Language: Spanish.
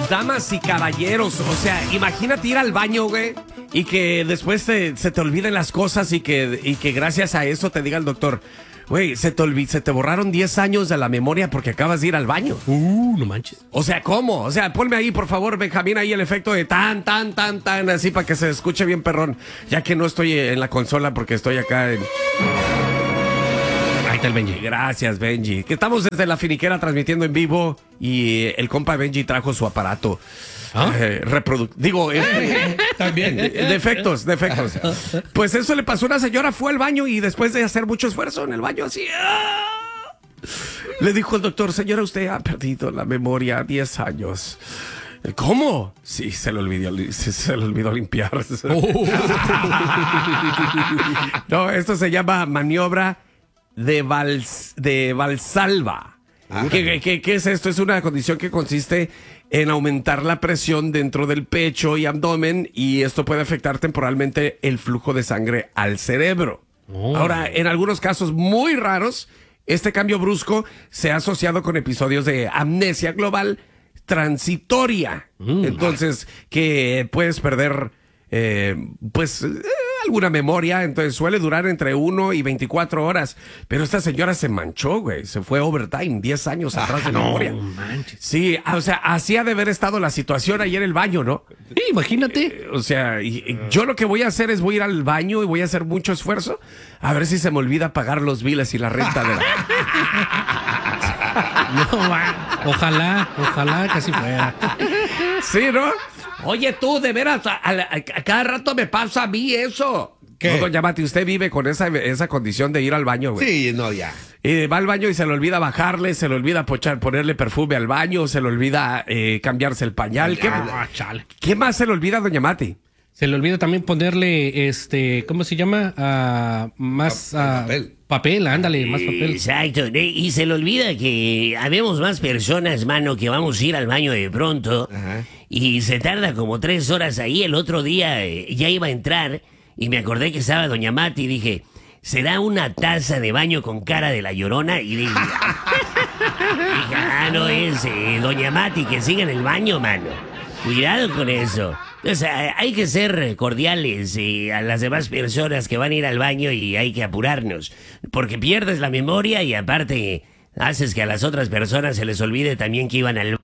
Damas y caballeros, o sea, imagínate ir al baño, güey, y que después se te olviden las cosas y que gracias a eso te diga el doctor, güey, se te borraron 10 años de la memoria porque acabas de ir al baño. No manches. O sea, ¿cómo? O sea, ponme ahí, por favor, Benjamín, ahí el efecto de tan, así para que se escuche bien perrón, ya que no estoy en la consola porque estoy acá en... Ahí está el Benji. Gracias, Benji. Que estamos desde la finiquera transmitiendo en vivo y el compa Benji trajo su aparato. También. De efectos. Pues eso le pasó a una señora, fue al baño y después de hacer mucho esfuerzo en el baño así... Le dijo el doctor, señora, usted ha perdido la memoria 10 años. ¿Cómo? Sí, se le olvidó limpiar. No, esto se llama maniobra de Valsalva. ¿Qué es esto? Es una condición que consiste en aumentar la presión dentro del pecho y abdomen y esto puede afectar temporalmente el flujo de sangre al cerebro. Ahora, en algunos casos muy raros, este cambio brusco se ha asociado con episodios de amnesia global transitoria. Entonces, que puedes perder, alguna memoria. Entonces, suele durar entre 1 y 24 horas. Pero esta señora se manchó, güey. Se fue overtime, 10 años atrás de memoria. No manches. Sí, o sea, así ha de haber estado la situación ayer en el baño, ¿no? Sí, imagínate. O sea, yo lo que voy a hacer es voy a ir al baño y voy a hacer mucho esfuerzo a ver si se me olvida pagar los biles y la renta de la... No, ojalá que así fuera. Sí, ¿no? Oye, tú, de veras, a cada rato me pasa a mí eso. ¿Qué? No, doña Mati, usted vive con esa condición de ir al baño, güey. Sí, no, ya. Va al baño y se le olvida bajarle, se le olvida ponerle perfume al baño, se le olvida cambiarse el pañal. Chale. ¿Qué más se le olvida, doña Mati? Se le olvida también ponerle, ¿cómo se llama? Papel. Papel, ándale, más papel. Exacto, y se le olvida que habemos más personas, mano, que vamos a ir al baño de pronto. Ajá. Y se tarda como 3 horas ahí. El otro día ya iba a entrar y me acordé que estaba doña Mati y dije, ¿será una taza de baño con cara de la Llorona? Y dije, no es doña Mati, que siga en el baño, mano. Cuidado con eso. O sea, hay que ser cordiales a las demás personas que van a ir al baño y hay que apurarnos. Porque pierdes la memoria y aparte haces que a las otras personas se les olvide también que iban al